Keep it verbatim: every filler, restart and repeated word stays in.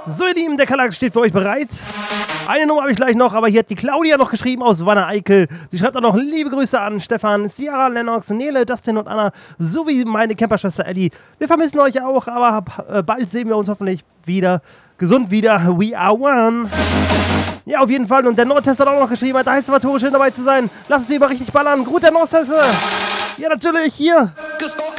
So, ihr Lieben, der Kallax steht für euch bereit. Eine Nummer habe ich gleich noch, aber hier hat die Claudia noch geschrieben aus Wanne-Eickel. Sie schreibt auch noch liebe Grüße an Stefan, Ciara, Lennox, Nele, Dustin und Anna, sowie meine Camperschwester Ellie. Wir vermissen euch auch, aber äh, bald sehen wir uns hoffentlich wieder. Gesund wieder. We are one. Ja, auf jeden Fall. Und der Nordtest hat auch noch geschrieben, da heißt es aber Tore, schön dabei zu sein. Lass uns lieber richtig ballern. Gut, der Nordtest. Ja, natürlich, hier.